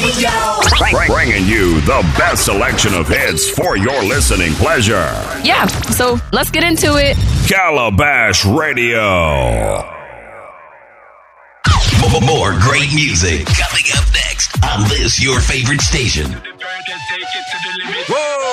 Bringing you the best selection of hits for your listening pleasure. Yeah, so let's get into it. Calabash Radio. More great music coming up next on this, your favorite station. Whoa!